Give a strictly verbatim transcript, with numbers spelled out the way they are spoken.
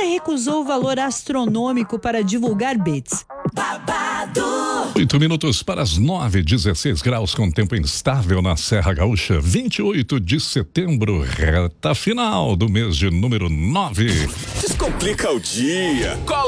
recusou o valor astronômico para divulgar beats. Babado. Oito minutos para as nove, dezesseis graus com tempo instável na Serra Gaúcha. vinte e oito de setembro, reta final do mês de número nove. Descomplica o dia. Cola